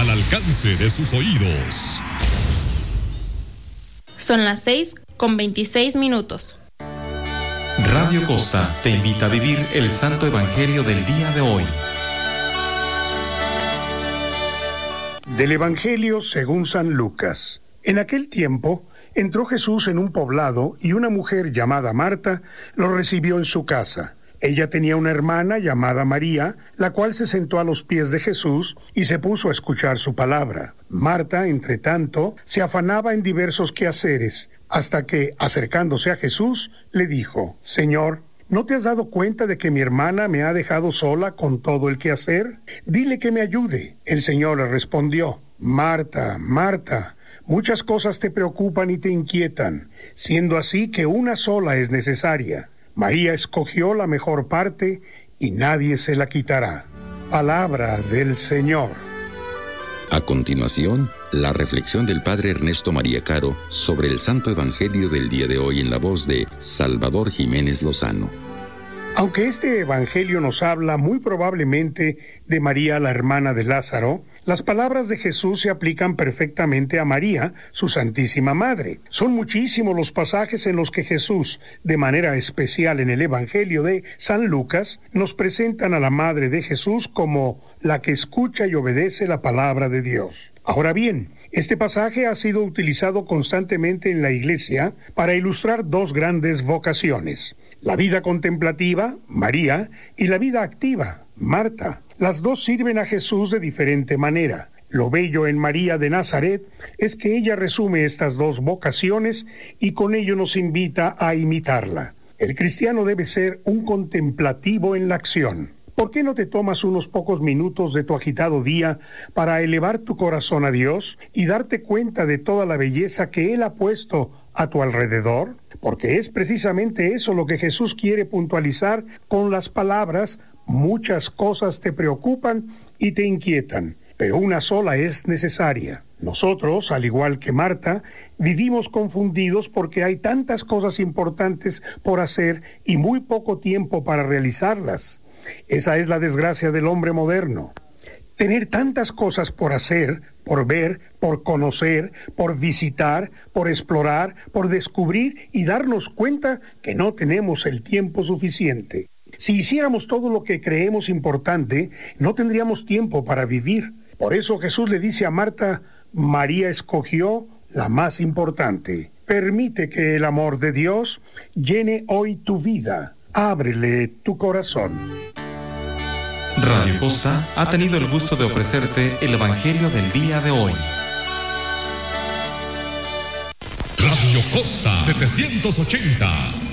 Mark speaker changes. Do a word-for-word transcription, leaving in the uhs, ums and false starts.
Speaker 1: al alcance de sus oídos.
Speaker 2: Son las seis con veintiséis minutos.
Speaker 3: Radio Costa te invita a vivir el Santo Evangelio del día de hoy.
Speaker 4: Del Evangelio según San Lucas. En aquel tiempo entró Jesús en un poblado y una mujer llamada Marta lo recibió en su casa. Ella tenía una hermana llamada María, la cual se sentó a los pies de Jesús y se puso a escuchar su palabra. Marta, entre tanto, se afanaba en diversos quehaceres, hasta que, acercándose a Jesús, le dijo: Señor, ¿no te has dado cuenta de que mi hermana me ha dejado sola con todo el quehacer? Dile que me ayude. El Señor le respondió: Marta, Marta, muchas cosas te preocupan y te inquietan, siendo así que una sola es necesaria. María escogió la mejor parte y nadie se la quitará. Palabra del Señor.
Speaker 5: A continuación, la reflexión del Padre Ernesto María Caro sobre el Santo Evangelio del día de hoy en la voz de Salvador Jiménez Lozano.
Speaker 4: Aunque este Evangelio nos habla muy probablemente de María, la hermana de Lázaro, las palabras de Jesús se aplican perfectamente a María, su Santísima Madre. Son muchísimos los pasajes en los que Jesús, de manera especial en el Evangelio de San Lucas, nos presentan a la Madre de Jesús como la que escucha y obedece la palabra de Dios. Ahora bien, este pasaje ha sido utilizado constantemente en la Iglesia para ilustrar dos grandes vocaciones: la vida contemplativa, María, y la vida activa, Marta. Las dos sirven a Jesús de diferente manera. Lo bello en María de Nazaret es que ella resume estas dos vocaciones y con ello nos invita a imitarla. El cristiano debe ser un contemplativo en la acción. ¿Por qué no te tomas unos pocos minutos de tu agitado día para elevar tu corazón a Dios y darte cuenta de toda la belleza que Él ha puesto a tu alrededor? Porque es precisamente eso lo que Jesús quiere puntualizar con las palabras: muchas cosas te preocupan y te inquietan, pero una sola es necesaria. Nosotros, al igual que Marta, vivimos confundidos porque hay tantas cosas importantes por hacer y muy poco tiempo para realizarlas. Esa es la desgracia del hombre moderno. Tener tantas cosas por hacer, por ver, por conocer, por visitar, por explorar, por descubrir y darnos cuenta que no tenemos el tiempo suficiente. Si hiciéramos todo lo que creemos importante, no tendríamos tiempo para vivir. Por eso Jesús le dice a Marta: María escogió la más importante. Permite que el amor de Dios llene hoy tu vida. Ábrele tu corazón.
Speaker 3: Radio Costa ha tenido el gusto de ofrecerte el Evangelio del día de hoy.
Speaker 1: Radio Costa setecientos ochenta.